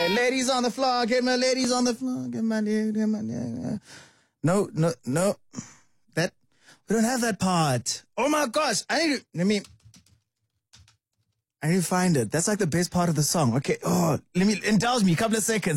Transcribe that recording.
Ladies on the floor, get my ladies on the floor, get my No. That, we don't have that part. Oh my gosh, I need to find it. That's like the best part of the song. Okay, indulge me, a couple of seconds.